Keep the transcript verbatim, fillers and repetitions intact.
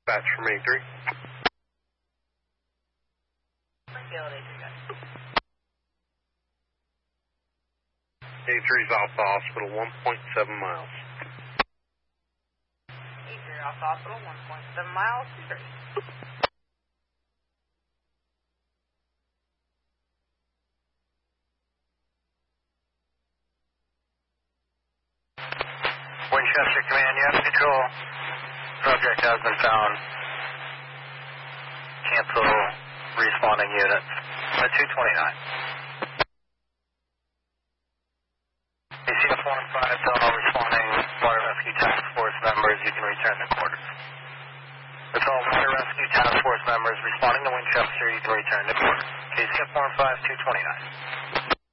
Batch from A three. A three's off the hospital, one point seven miles. A three off the hospital, one point seven miles, two thirty. Winchester Command, you have control. Subject has been found. Cancel responding units at two twenty-nine. A C F one five, tell all responding Water Rescue Task Force members you can return to quarters. That's all Water Rescue Task Force members responding to Winchester, you can return to quarters. A C F one five, two twenty-nine.